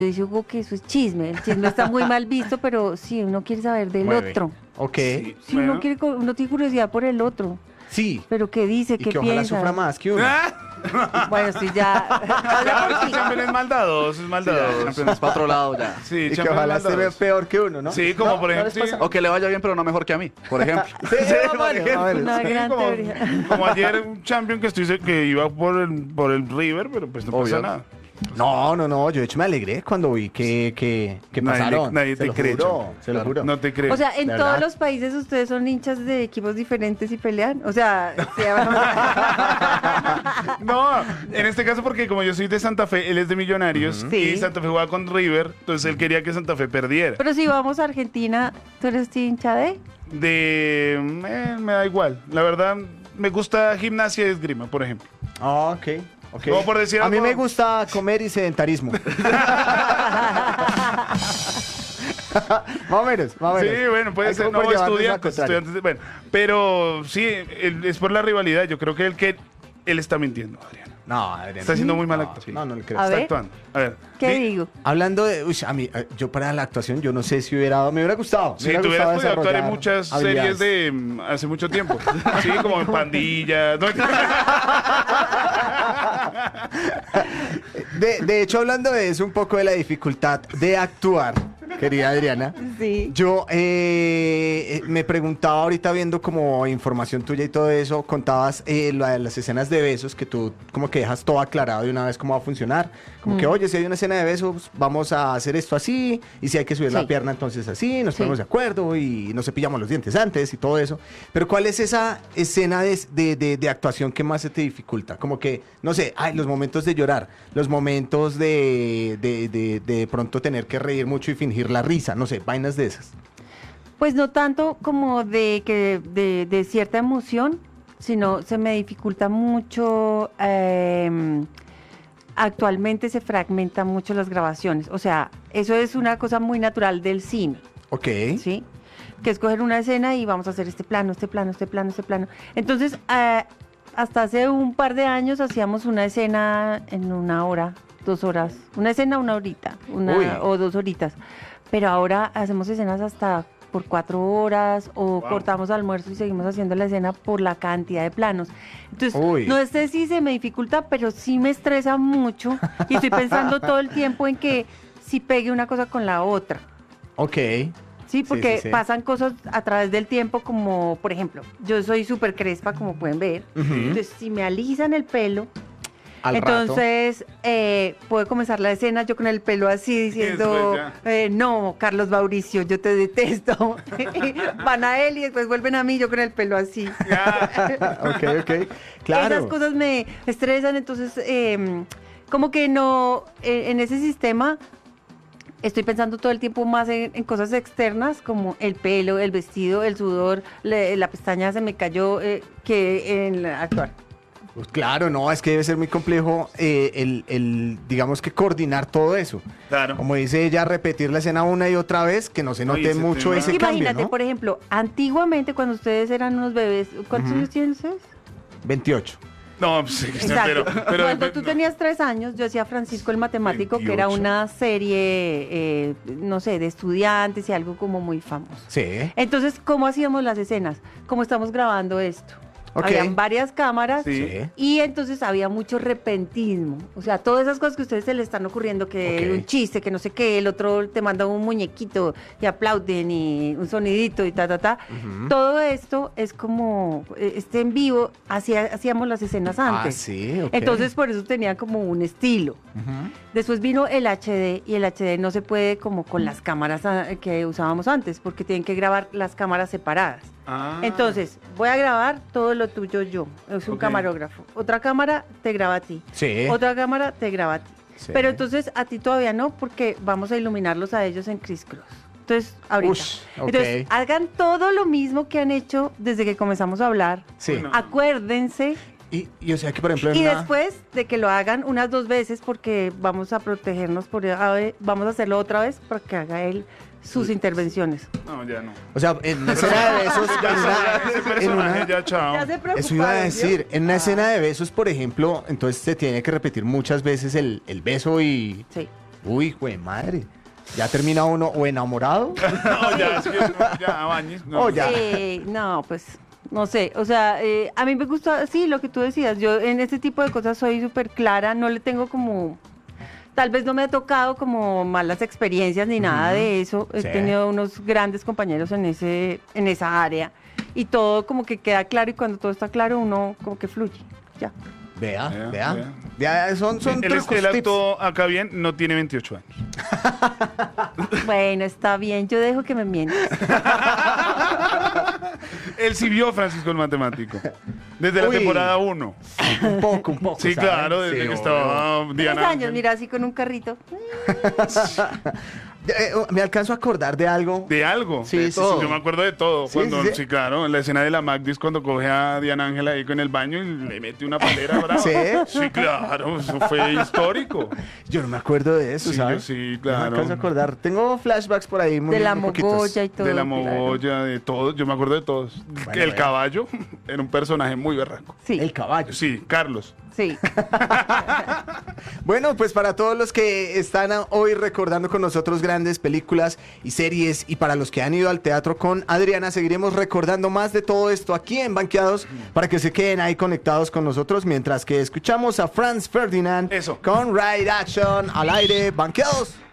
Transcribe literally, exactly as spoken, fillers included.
Dice Hugo que eso es chisme. El chisme está muy mal visto, pero sí, uno quiere saber del Mueve. otro. Ok. Sí. Sí, Bueno. uno, quiere, co- uno tiene curiosidad por el otro. Sí. Pero ¿qué dice? Y ¿Qué que ojalá piensa? sufra más que uno. Bueno, sí, ya. Habla por ti. Champion es maldadoso, es maldadoso. Champion es para otro lado ya. Sí, Y que Champion ojalá es esté maldadoso. peor que uno, ¿no? Sí, como ¿No? por ¿No ejemplo, les sí. pasa? O que le vaya bien, pero no mejor que a mí, por ejemplo. Sí, Sí, por por ejemplo. ejemplo. Una Sí, gran como, teoría. como ayer un champion que estoy se- que iba por el, por el River, pero pues no Obvio. pasa nada. No, no, no, yo de hecho me alegré cuando vi que, que, que Nadie le- pasaron. nadie Se te lo cree, juro, Chamo. se lo Claro. juro. No te creo. O sea, en ¿De todos verdad? los países ustedes son hinchas de equipos diferentes y pelean. O sea, sí, No, en este caso porque como yo soy de Santa Fe, él es de Millonarios Sí. y Santa Fe jugaba con River, entonces él quería que Santa Fe perdiera. pero si vamos a Argentina, ¿tú eres hincha de? De eh, me da igual, la verdad me gusta gimnasia y esgrima, por ejemplo. Ah, ok. ok. Como por decir A mí algo- me gusta comer y sedentarismo. Más o menos, más o menos. Sí, bueno, puede Hay ser, como no, por llevarnos al estudiantes, contrario. estudiantes, de- bueno, pero sí, el- es por la rivalidad, yo creo que él que él está mintiendo, Adriana. No, Adriana. Está haciendo muy mala no, actuación. No, no le creo. A Está ver. actuando. A ver. ¿Qué di- digo? Hablando de, uy, a mí, eh, yo para la actuación, yo no sé si hubiera dado, me hubiera gustado. me Si hubiera tuvieras gustado podido actuar en desarrollar muchas habilidades. series de mm, hace mucho tiempo. Sí, como en Pandilla. No, De, de hecho, hablando de eso, un poco de la dificultad de actuar, querida Adriana. Sí. Yo eh, eh, me preguntaba ahorita viendo como información tuya y todo eso, contabas eh, lo de las escenas de besos, que tú como que dejas todo aclarado de una vez cómo va a funcionar. Como que, oye, si hay una escena de besos, vamos a hacer esto así, y si hay que subir la Sí. pierna, entonces así, nos Sí. ponemos de acuerdo y nos cepillamos los dientes antes y todo eso. Pero ¿cuál es esa escena de, de, de- de actuación que más se te dificulta? Como que, no sé, ay, los momentos de llorar, los momentos de de, de, de pronto tener que reír mucho y fingir la risa, no sé, vainas de esas. Pues no tanto como de que de, de cierta emoción, sino se me dificulta mucho. eh, actualmente se fragmentan mucho las grabaciones. O sea, eso es una cosa muy natural del cine, Ok. ¿sí? Que es coger una escena y vamos a hacer este plano, este plano, este plano, este plano. Entonces, eh, hasta hace un par de años hacíamos una escena en una hora, dos horas. Una escena, una horita, una, Uy. o dos horitas. Pero ahora hacemos escenas hasta por cuatro horas o Wow. cortamos almuerzo y seguimos haciendo la escena por la cantidad de planos. Entonces, Uy. no sé si se me dificulta, pero sí me estresa mucho y estoy pensando todo el tiempo en que si pegue una cosa con la otra. Ok. Sí, porque sí, sí. pasan cosas a través del tiempo como, por ejemplo, yo soy súper crespa, como pueden ver. Ujú. Entonces, si me alisan el pelo, Al rato. entonces eh, puede comenzar la escena yo con el pelo así diciendo, después eh, no, Carlos Mauricio, yo te detesto. Van a él y después vuelven a mí, yo con el pelo así. Ok, ok. Claro. Esas cosas me estresan, entonces eh, como que no, eh, en ese sistema estoy pensando todo el tiempo más en, en cosas externas como el pelo, el vestido, el sudor, le- la pestaña se me cayó, eh, que en la- actuar. Pues claro, no, es que debe ser muy complejo eh, el, el, digamos que coordinar todo eso. Claro. Como dice ella, repetir la escena una y otra vez, que no se No, y note ese mucho tema- ese Imagínate, cambio, ¿no? por ejemplo, antiguamente cuando ustedes eran unos bebés, ¿cuántos Ujú. años tienen ustedes? veintiocho. No, pues, sí, Exacto. pero, pero Cuando tú no. tenías tres años, yo hacía Francisco el Matemático, que era veintiocho. una serie, eh, no sé, de estudiantes y algo como muy famoso. Sí. Entonces, ¿cómo hacíamos las escenas? ¿Cómo estamos grabando esto? Ok. Habían varias cámaras Sí. Sí. y entonces había mucho repentismo. O sea, todas esas cosas que a ustedes se les están ocurriendo, que Ok. un chiste, que no sé qué, el otro te manda un muñequito y aplauden y un sonidito y ta, ta, ta. Ujú. Todo esto es como, eh, este en vivo, hacía- hacíamos las escenas antes. Ah, sí, ok. Entonces, por eso tenía como un estilo. Ujú. Después vino el H D y el H D no se puede como con las cámaras ah, que usábamos antes, porque tienen que grabar las cámaras separadas. Ah. Entonces, voy a grabar todo lo tuyo yo, es un Ok. camarógrafo. Otra cámara te graba a ti. Sí. Otra cámara te graba a ti. Sí. Pero entonces a ti todavía no, porque vamos a iluminarlos a ellos en Criss Cross. Entonces, ahorita. Ush, ok. Entonces, hagan todo lo mismo que han hecho desde que comenzamos a hablar. Sí. Bueno. Acuérdense. Y, y o sea que, por ejemplo, en Y una- después de que lo hagan unas dos veces, porque vamos a protegernos, por, a ver, vamos a hacerlo otra vez para que haga él sus intervenciones. No, ya no. o sea, en una escena de besos, en una- Ese en personaje una- ya, chao. Ya se preocuparon, Eso iba a ¿vio? decir, en una Ah, escena de besos, por ejemplo, entonces se tiene que repetir muchas veces el, el beso y, Sí. Uy, güey, madre. ¿Ya termina uno o enamorado? No, ya, es que no, ya, bañes. No. Oh, ya. Eh, no, pues, no sé, o sea, eh, a mí me gusta, sí, lo que tú decías, yo en este tipo de cosas soy súper clara, no le tengo como, tal vez no me ha tocado como malas experiencias ni nada de eso, he Sí. tenido unos grandes compañeros en ese, en esa área, y todo como que queda claro, y cuando todo está claro, uno como que fluye, ya. Vea, Vea, vea. vea. Vea, son, son Él, es- trucos, él tips. actuó acá bien, no tiene veintiocho años. Bueno, está bien, yo dejo que me mientas. Él sí vio a Francisco el Matemático. Desde la Uy. temporada uno. Un poco, un poco. Sí, ¿saben? claro, desde Sí, que obvio. estaba Tres Diana. años, Ángel. mira, así con un carrito. Eh, eh, me alcanzo a acordar de algo. De algo. Sí, De sí, todo. sí. Yo me acuerdo de todo. Sí, Cuando, sí, sí, sí. claro, en la escena de la Magdis cuando coge a Diana Ángel ahí con el baño y le mete una palera brava. ¿Sí? Sí, claro, eso fue histórico. Yo no me acuerdo de eso, Sí, ¿sabes? yo sí, No me claro. alcanzo a acordar. Tengo flashbacks por ahí muy De la muy poquitos. mogolla y todo. De la claro. mogolla, de todos. Yo me acuerdo de todos. Bueno, Que el vea. caballo era un personaje muy berraco. Sí, El caballo. Sí, Carlos. sí. Bueno, pues para todos los que están a- hoy recordando con nosotros grandes películas y series y para los que han ido al teatro con Adriana, seguiremos recordando más de todo esto aquí en Banqueados para que se queden ahí conectados con nosotros mientras que escuchamos a Franz Ferdinand Eso. con Ride Action al aire. Banqueados.